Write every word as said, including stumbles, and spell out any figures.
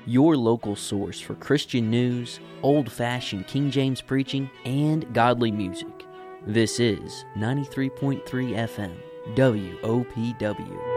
your local source for Christian news, old-fashioned King James preaching, and godly music. This is ninety-three point three F M, W O P W.